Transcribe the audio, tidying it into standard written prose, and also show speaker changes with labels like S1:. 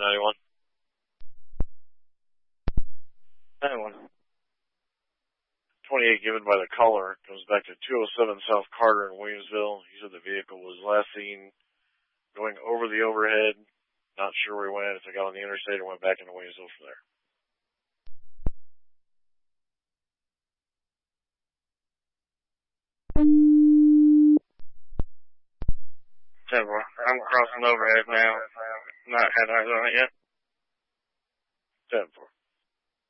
S1: 91.
S2: 91.
S1: 28 given by the caller comes back to 207 South Carter in Williamsville. He said the vehicle was last seen going over the overhead. Not sure where he went, if he got on the interstate or went back into Williamsville from there.
S2: 10-4. I'm crossing the overhead now. Not had eyes on it yet.
S1: 10-4.